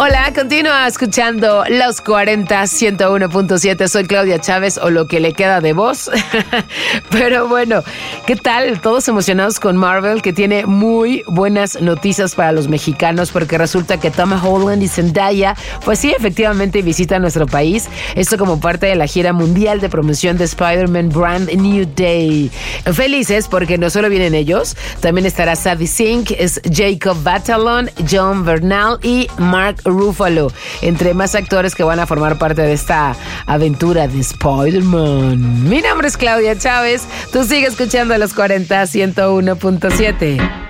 Hola, continúa escuchando Los 40 101.7. Soy Claudia Chávez, o lo que le queda de voz. Pero bueno, ¿qué tal? Todos emocionados con Marvel, que tiene muy buenas noticias para los mexicanos, porque resulta que Tom Holland y Zendaya, pues sí, efectivamente visitan nuestro país. Esto como parte de la gira mundial de promoción de Spider-Man Brand New Day. Felices porque no solo vienen ellos, también estará Sadie Sink, es Jacob Batalon, John Bernal y Mark Ruffalo, entre más actores que van a formar parte de esta aventura de Spider-Man. Mi nombre es Claudia Chávez, tú sigues escuchando Los 40 101.7.